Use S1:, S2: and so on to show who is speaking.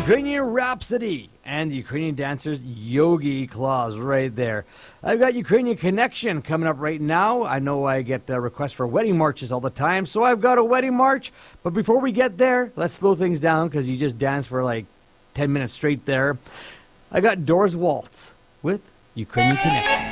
S1: Ukrainian Rhapsody and the Ukrainian dancers Yogi Claus right there. I've got Ukrainian Connection coming up right now. I know I get requests for wedding marches all the time, so I've got a wedding march. But before we get there, let's slow things down because you just danced for like 10 minutes straight there. I got Doors Waltz with Ukrainian Connection.